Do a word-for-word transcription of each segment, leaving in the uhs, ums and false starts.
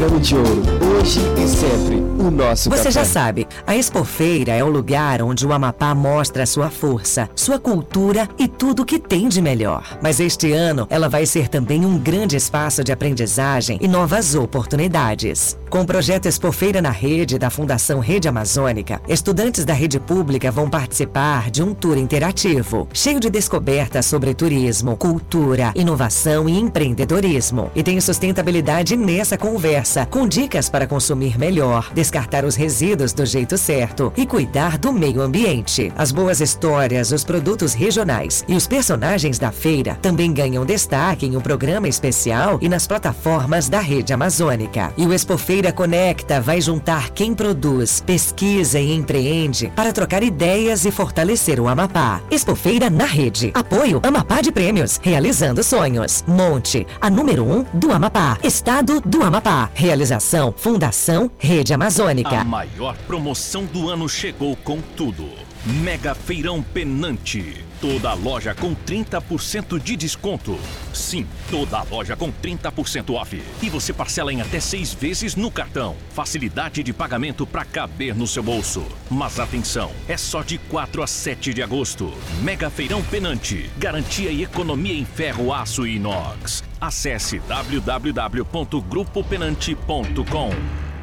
de ouro, hoje e sempre, o nosso Você café. já sabe, a Expofeira é o lugar onde o Amapá mostra sua força, sua cultura e tudo o que tem de melhor. Mas este ano, ela vai ser também um grande espaço de aprendizagem e novas oportunidades. Com o projeto Expofeira na Rede da Fundação Rede Amazônica, estudantes da rede pública vão participar de um tour interativo, cheio de descobertas sobre turismo, cultura, inovação e empreendedorismo. E tem sustentabilidade nessa conversa, com dicas para consumir melhor, descartar os resíduos do jeito certo e cuidar do meio ambiente. As boas histórias, os produtos regionais e os personagens da feira também ganham destaque em um programa especial e nas plataformas da Rede Amazônica. E o Expofeira Conecta vai juntar quem produz, pesquisa e empreende para trocar ideias e fortalecer o Amapá. Expofeira na Rede. Apoio Amapá de Prêmios, realizando sonhos. Monte, a número um do Amapá. Estado do Amapá. Realização Fundação Rede Amazônica. A maior promoção do ano chegou com tudo. Mega Feirão Penante. Toda a loja com trinta por cento de desconto. Sim, toda a loja com trinta por cento off. E você parcela em até seis vezes no cartão. Facilidade de pagamento para caber no seu bolso. Mas atenção, é só de quatro a sete de agosto. Mega Feirão Penante. Garantia e economia em ferro, aço e inox. Acesse w w w ponto grupo penante ponto com.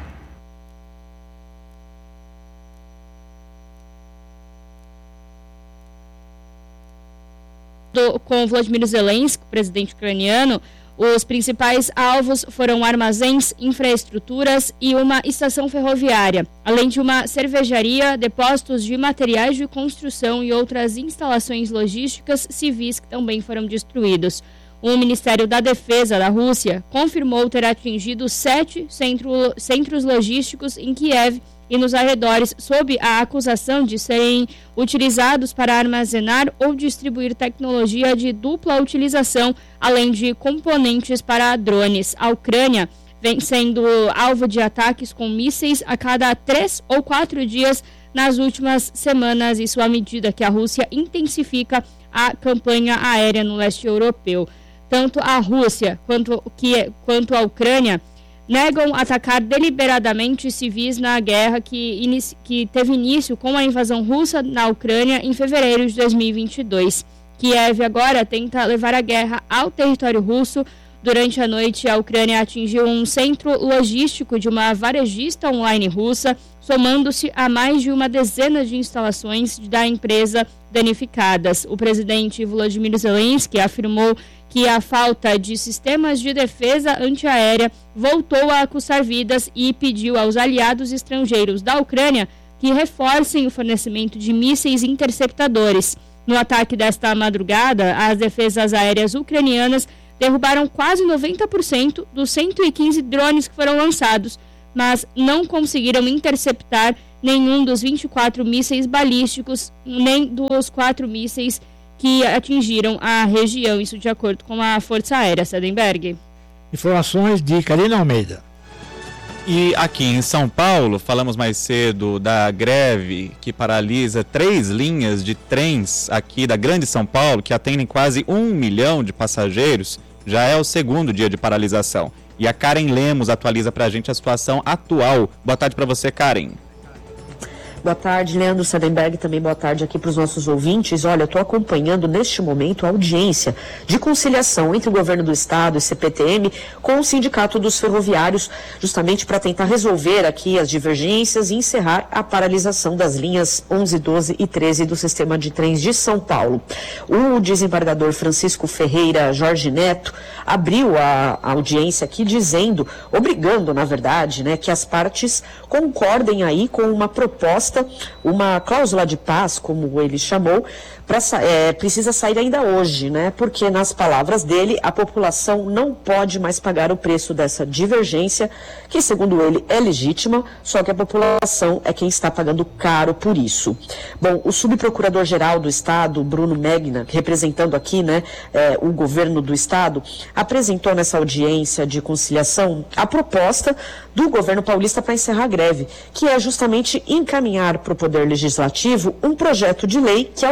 Do, com Volodymyr Zelensky, presidente ucraniano, os principais alvos foram armazéns, infraestruturas e uma estação ferroviária, além de uma cervejaria, depósitos de materiais de construção e outras instalações logísticas civis que também foram destruídos. O Ministério da Defesa da Rússia confirmou ter atingido sete centro, centros logísticos em Kiev e nos arredores, sob a acusação de serem utilizados para armazenar ou distribuir tecnologia de dupla utilização, além de componentes para drones. A Ucrânia vem sendo alvo de ataques com mísseis a cada três ou quatro dias nas últimas semanas, isso à medida que a Rússia intensifica a campanha aérea no leste europeu. Tanto a Rússia quanto, que, quanto a Ucrânia negam atacar deliberadamente civis na guerra que, inici- que teve início com a invasão russa na Ucrânia em fevereiro de dois mil e vinte e dois. Kiev agora tenta levar a guerra ao território russo. Durante a noite, a Ucrânia atingiu um centro logístico de uma varejista online russa, somando-se a mais de uma dezena de instalações da empresa danificadas. O presidente Volodymyr Zelensky afirmou que a falta de sistemas de defesa antiaérea voltou a custar vidas e pediu aos aliados estrangeiros da Ucrânia que reforcem o fornecimento de mísseis interceptadores. No ataque desta madrugada, as defesas aéreas ucranianas derrubaram quase noventa por cento dos cento e quinze drones que foram lançados, mas não conseguiram interceptar nenhum dos vinte e quatro mísseis balísticos, nem dos quatro mísseis que atingiram a região, isso de acordo com a Força Aérea. Sedenberg. Informações de Karina Almeida. E aqui em São Paulo, falamos mais cedo da greve que paralisa três linhas de trens aqui da Grande São Paulo, que atendem quase um milhão de passageiros. Já é o segundo dia de paralisação. E a Karen Lemos atualiza pra gente a situação atual. Boa tarde para você, Karen. Boa tarde, Leandro Sedenberg, também boa tarde aqui para os nossos ouvintes. Olha, eu estou acompanhando neste momento a audiência de conciliação entre o governo do estado e C P T M com o Sindicato dos Ferroviários, justamente para tentar resolver aqui as divergências e encerrar a paralisação das linhas onze, doze e treze do sistema de trens de São Paulo. O desembargador Francisco Ferreira Jorge Neto abriu a, a audiência aqui dizendo, obrigando, na verdade, né, que as partes concordem aí com uma proposta, uma cláusula de paz, como ele chamou, pra, é, precisa sair ainda hoje, né? Porque, nas palavras dele, a população não pode mais pagar o preço dessa divergência, que, segundo ele, é legítima, só que a população é quem está pagando caro por isso. Bom, o subprocurador-geral do Estado, Bruno Megna, representando aqui, né, é, o governo do Estado, apresentou nessa audiência de conciliação a proposta do governo paulista para encerrar a greve, que é justamente encaminhar para o Poder Legislativo um projeto de lei que autorize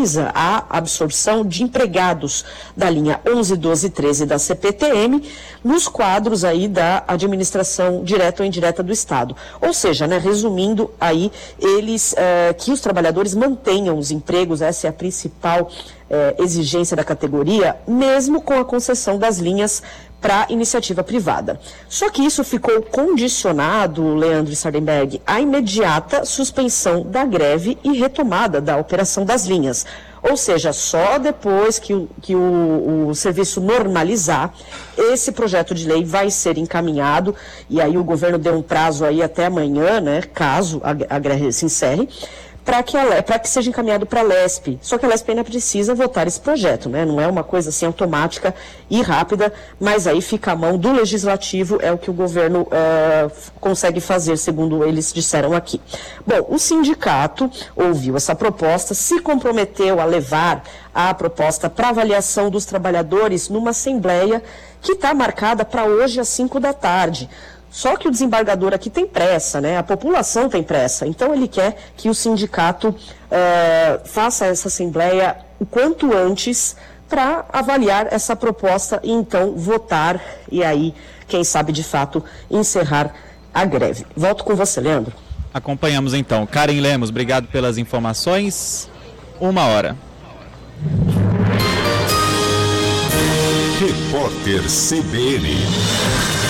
visa a absorção de empregados da linha onze, doze e treze da C P T M nos quadros aí da administração direta ou indireta do Estado. Ou seja, né, resumindo aí, eles, eh, que os trabalhadores mantenham os empregos, essa é a principal eh, exigência da categoria, mesmo com a concessão das linhas para iniciativa privada. Só que isso ficou condicionado, Leandro Sardenberg, à imediata suspensão da greve e retomada da operação das linhas. Ou seja, só depois que, o, que o, o serviço normalizar, esse projeto de lei vai ser encaminhado, e aí o governo deu um prazo aí até amanhã, né, caso a, a greve se encerre, para que, que seja encaminhado para a Lesp. Só que a Lesp ainda precisa votar esse projeto, né? Não é uma coisa assim automática e rápida, mas aí fica a mão do Legislativo, é o que o governo uh, consegue fazer, segundo eles disseram aqui. Bom, o sindicato ouviu essa proposta, se comprometeu a levar a proposta para avaliação dos trabalhadores numa assembleia que está marcada para hoje às cinco da tarde. Só que o desembargador aqui tem pressa, né? A população tem pressa. Então ele quer que o sindicato uh, faça essa assembleia o quanto antes para avaliar essa proposta e então votar e aí, quem sabe de fato, encerrar a greve. Volto com você, Leandro. Acompanhamos então. Karen Lemos, obrigado pelas informações. Uma hora. Repórter C B N.